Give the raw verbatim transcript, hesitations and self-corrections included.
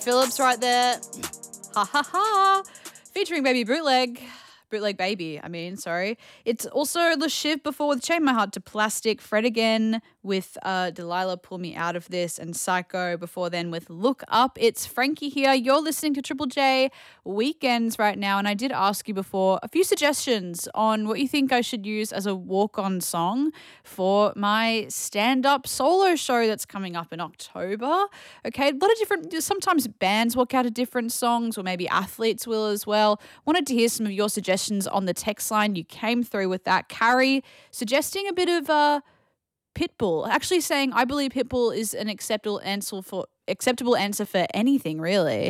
Phillips right there. Ha ha ha. Featuring Baby Bootleg. Bootleg Baby, I mean, sorry. It's also Le Shiv before with Chain My Heart to Plastic. Fred Again with uh, Delilah Pull Me Out of This, and Psycho before then with Look Up. It's Frankie here. You're listening to Triple J Weekends right now, and I did ask you before a few suggestions on what you think I should use as a walk-on song for my stand-up solo show that's coming up in October. Okay, a lot of different, sometimes bands walk out of different songs, or maybe athletes will as well. Wanted to hear some of your suggestions on the text line. You came through with that. Carrie suggesting a bit of uh, Pitbull, actually saying, I believe Pitbull is an acceptable answer for acceptable answer for anything, really.